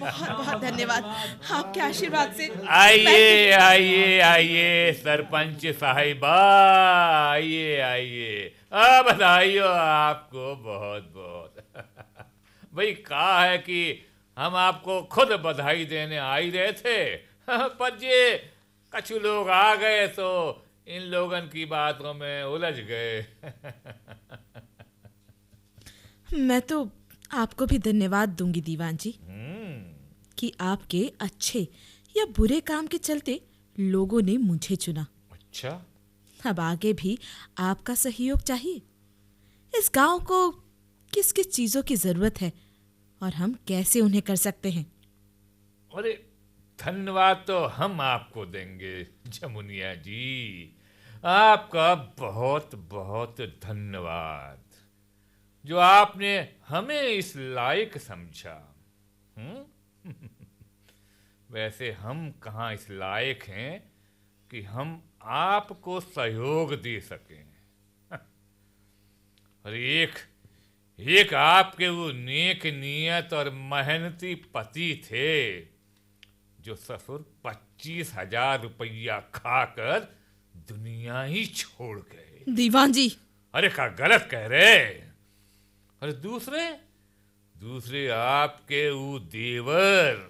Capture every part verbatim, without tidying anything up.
बहुत बहुत धन्यवाद आपके आशीर्वाद से। आइए आइए आइए सरपंच साहिबा, आइए आइए। आ बधाई हो आपको बहुत बहुत। भाई कहा है कि हम आपको खुद बधाई देने आ ही रहे थे, पर ये कुछ लोग आ गए तो इन लोगन की बातों में उलझ गए। मैं तो आपको भी धन्यवाद दूंगी दीवान जी कि आपके अच्छे या बुरे काम के चलते लोगों ने मुझे चुना। अच्छा, अब आगे भी आपका सहयोग चाहिए। इस गांव को किस किस चीजों की जरूरत है और हम कैसे उन्हें कर सकते हैं। अरे धन्यवाद तो हम आपको देंगे जमुनिया जी, आपका बहुत बहुत धन्यवाद जो आपने हमें इस लायक समझा। हम्म? वैसे हम कहाँ इस लायक हैं कि हम आपको सहयोग दे सकें। और एक एक आपके वो नेक नियत और मेहनती पति थे जो ससुर पच्चीस हजार रुपया खाकर दुनिया ही छोड़ गए। दीवान जी, अरे क्या गलत कह रहे। और दूसरे दूसरे आपके वो देवर,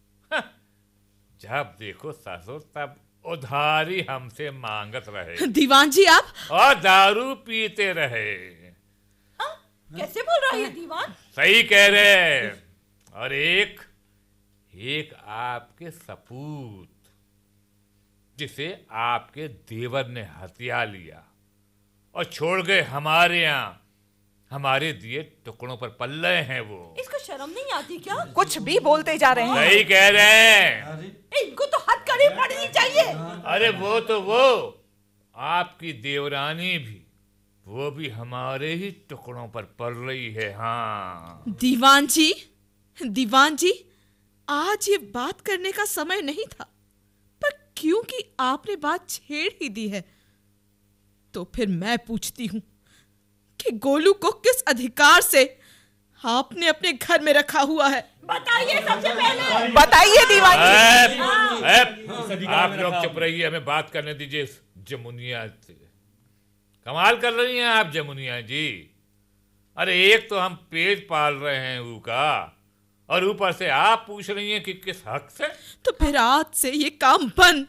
जब देखो ससुर तब उधारी हमसे मांगत रहे दीवान जी आप और दारू पीते रहे। कैसे बोल रहा है दीवान? सही कह रहे। और एक एक आपके सपूत जिसे आपके देवर ने हत्या लिया और छोड़ गए हमारे यहाँ, हमारे दिए टुकड़ों पर पल रहे हैं वो। इसको शर्म नहीं आती क्या? कुछ भी बोलते जा रहे हैं। सही कह रहे हैं। इनको तो हद करनी पड़नी चाहिए। अरे वो तो वो आपकी देवरानी भी, वो भी हमारे ही टुकड़ों पर पल रही है। हाँ दीवान जी, दीवान जी आज ये बात करने का समय नहीं था, पर क्योंकि आपने बात छेड़ ही दी है तो फिर मैं पूछती हूं कि गोलू को किस अधिकार से आपने अपने घर में रखा हुआ है। बताइए सबसे पहले। बताइए दीवान जी। ऐप, ऐप, आप लोग चुप रहिए, हमें बात करने दीजिए जमुनिया से। कमाल कर रही हैं आप जमुनिया जी। अरे एक तो हम पेट पाल रहे हैं ऊ का, और ऊपर से आप पूछ रही हैं कि किस हक से। तो फिर आज से ये काम बंद,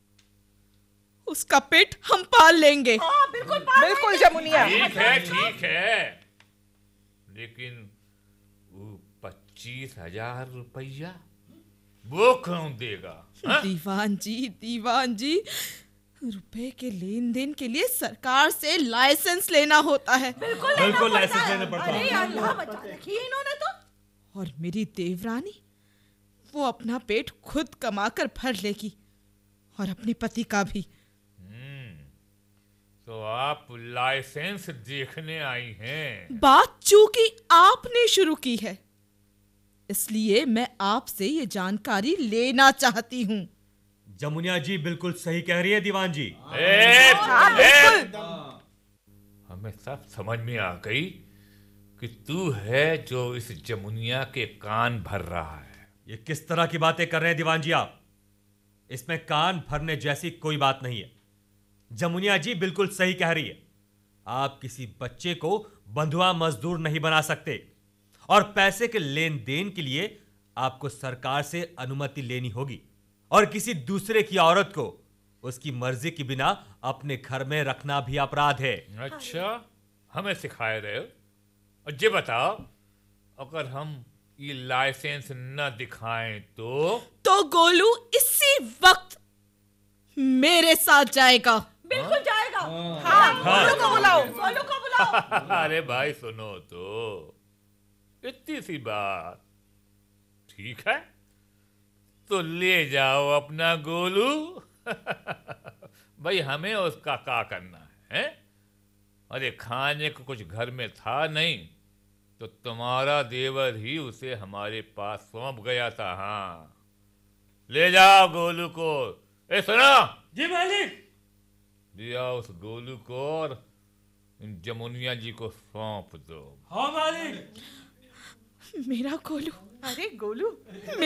उसका पेट हम पाल लेंगे। हाँ, बिल्कुल पाल बिल्कुल लेंगे। जमुनिया। ठीक है ठीक है, लेकिन वो पच्चीस हजार रुपया वो कौन देगा? हा? दीवान जी, दीवान जी रुपए के लेन देन के लिए सरकार से लाइसेंस लेना होता है। बिल्कुल बिल्कुल लाइसेंस लेना पड़ता अरे है। अल्लाह बचा रखी है इन्होंने तो। और मेरी देवरानी, वो अपना पेट खुद कमाकर भर लेगी और अपने पति का भी। तो आप लाइसेंस देखने आई हैं? बात चूंकि आपने शुरू की है, इसलिए मैं आपसे ये जानकारी लेना चाहती हूँ। जमुनिया जी बिल्कुल सही कह रही है दीवान जी। ए, हाँ, ए, बिल्कुल। हमें सब समझ में आ गई कि तू है जो इस जमुनिया के कान भर रहा है। ये किस तरह की बातें कर रहे हैं दीवान जी आप? इसमें कान भरने जैसी कोई बात नहीं है। जमुनिया जी बिल्कुल सही कह रही है। आप किसी बच्चे को बंधुआ मजदूर नहीं बना सकते, और पैसे के लेन देन के लिए आपको सरकार से अनुमति लेनी होगी, और किसी दूसरे की औरत को उसकी मर्जी के बिना अपने घर में रखना भी अपराध है। अच्छा, हमें सिखाए रहे हो? और ये बताओ, अगर हम ये लाइसेंस न दिखाएं तो? तो गोलू इसी वक्त मेरे साथ जाएगा। बिल्कुल जाएगा। हाँ, गोलू को बुलाओ। गोलू को बुलाओ। अरे भाई सुनो तो, इतनी सी बात। ठीक है तो ले जाओ अपना गोलू। भाई हमें उसका क्या करना है, हैं? अरे खाने को कुछ घर में था नहीं, तो तुम्हारा देवर ही उसे हमारे पास सौंप गया था। हाँ, ले जाओ गोलू को। ए सुनो जी मालिक। दिया उस गोलू को और इन जमुनिया जी को सौंप दो। हाँ मालिक। मेरा गोलू, अरे गोलू